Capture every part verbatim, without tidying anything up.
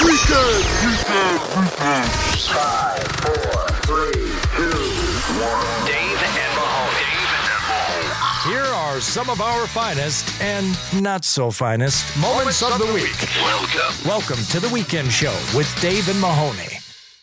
Weekend, weekend, weekend. Five, four, three, two, one. Dave and Mahoney. Dave and Mahoney. Here are some of our finest and not so finest moments, moments of, the, of the week. week. Welcome. Welcome to the Weekend Show with Dave and Mahoney.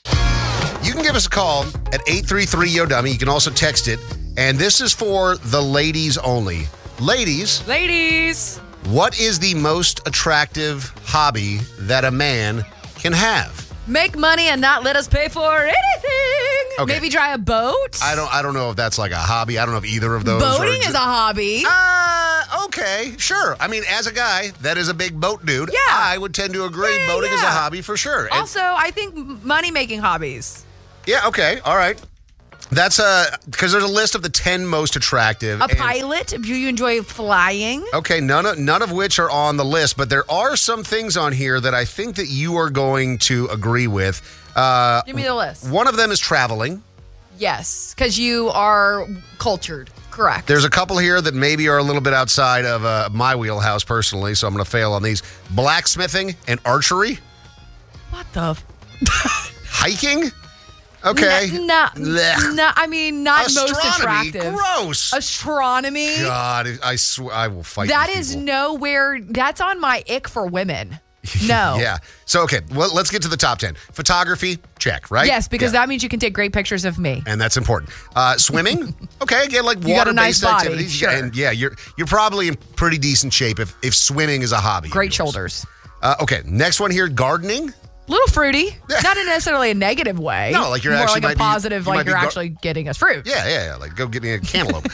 You can give us a call at eight three three, Y O Dummy. You can also text it. And this is for the ladies only. Ladies. Ladies. What is the most attractive hobby that a man can have? Make money and not let us pay for anything. Okay. Maybe drive a boat. I don't I don't know if that's like a hobby. I don't know if either of those Boating are is a hobby. Uh, okay, sure. I mean, as a guy that is a big boat dude, Yeah. I would tend to agree Yeah, boating is a yeah. hobby for sure. And- Also, I think money-making hobbies. yeah, okay, all right. That's uh because there's a list of the ten most attractive. A and- pilot, do you enjoy flying? Okay, none of, none of which are on the list, but there are some things on here that I think that you are going to agree with. Uh, Give me the list. One of them is traveling. Yes, because you are cultured. Correct. There's a couple here that maybe are a little bit outside of uh, my wheelhouse personally, so I'm going to fail on these. Blacksmithing and archery. What the? F- Hiking. Okay. No, Blech. no, I mean, not most Astronomy. attractive. Gross. Astronomy. God, I swear I will fight That these is people. nowhere. That's on my ick for women. No. Yeah. So, okay, well, let's get to the top ten. Photography, check, right? Yes, because Yeah. that means you can take great pictures of me. And that's important. Uh, swimming, okay, again, like You got a nice water-based body, activities. sure. And yeah, you're you're probably in pretty decent shape if, if swimming is a hobby. of Great yours. shoulders. Uh, okay, next one here, gardening. Little fruity, not in necessarily a negative way. No, like you're more actually like might a be- positive, you might like be you're gar- actually getting us fruit. Yeah, yeah, yeah. Like go get me a cantaloupe.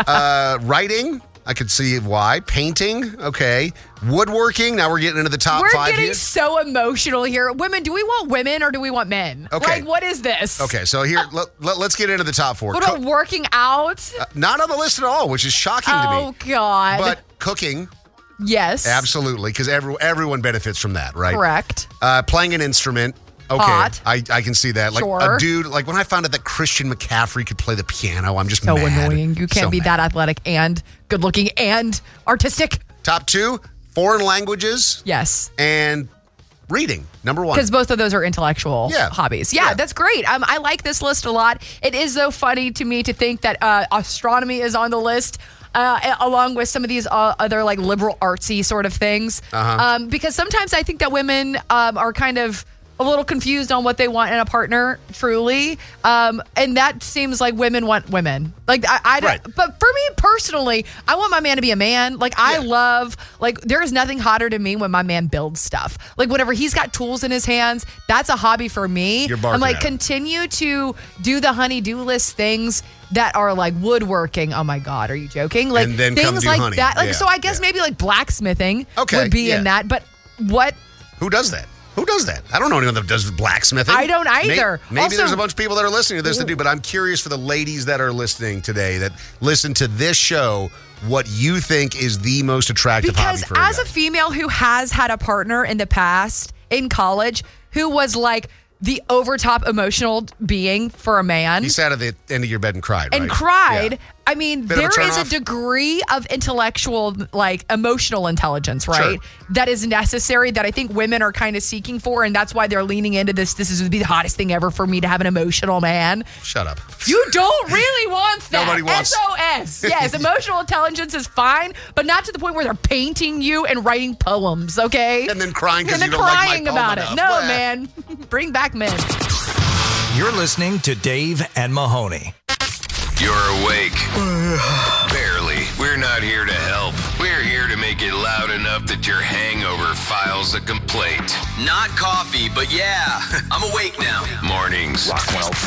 uh, writing, I could see why. Painting, okay. Woodworking. Now we're getting into the top We're five getting here. so emotional here. Women, do we want women or do we want men? Okay. Like, what is this? Okay, so here let, let, let's get into the top four. What about Co- working out? uh, not on the list at all, which is shocking to Oh, me. God. But cooking, yes. absolutely, because every, everyone benefits from that, right? Correct. Uh, playing an instrument. Okay, Hot. I, I can see that. Like Sure. a dude, like when I found out that Christian McCaffrey could play the piano, I'm just So mad. annoying. You can't So be mad. that athletic and good looking and artistic. Top two, foreign languages Yes. and reading. Number one. Because both of those are intellectual Yeah. hobbies. Yeah, Yeah. that's great. Um, I like this list a lot. It is, though, funny to me to think that uh, astronomy is on the list. Uh, along with some of these uh, other like liberal artsy sort of things. Uh-huh. Um, because sometimes I think that women um, are kind of a little confused on what they want in a partner, truly. Um, and that seems like women want women. Like, I, I don't, Right. but for me personally, I want my man to be a man. Like, I Yeah. love, like, there is nothing hotter to me when my man builds stuff. Like, whenever he's got tools in his hands, that's a hobby for me. You're barking I'm like, at him. continue to do the honey-do list things that are like woodworking. Oh my God, are you joking? Like, And then things come do like honey. that. Like, Yeah, so I guess yeah. maybe like blacksmithing Okay, would be yeah. in that. But what? Who does that? Who does that? I don't know anyone that does blacksmithing. I don't either. Maybe, maybe Also- there's a bunch of people that are listening to this that do, but I'm curious for the ladies that are listening today that listen to this show, what you think is the most attractive Because hobby for as a a guy. female who has had a partner in the past in college who was like the overtop emotional being for a man He sat at the end of your bed and cried, and right? cried. Yeah. I mean, Bit of a there is a turnoff? degree of intellectual, like emotional intelligence, right? Sure. That is necessary that I think women are kind of seeking for. And that's why they're leaning into this. This is would be the hottest thing ever for me to have an emotional man. Shut up. You don't really want that. Nobody wants- S O S. Yes, emotional intelligence is fine, but not to the point where they're painting you and writing poems, okay? And then crying 'cause And then you don't like my crying poem about enough. it. No, Well. man. Bring back men. You're listening to Dave and Mahoney. You're awake. Barely. We're not here to help. We're here to make it loud enough that your hangover files a complaint. Not coffee, but yeah, I'm awake now. Mornings.